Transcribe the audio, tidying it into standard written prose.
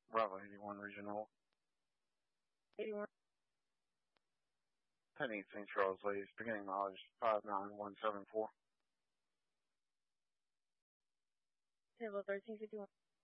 Bravo 81 Regional. 81. Heading St. Charles, ladies. Beginning mileage 59174. Table 1351.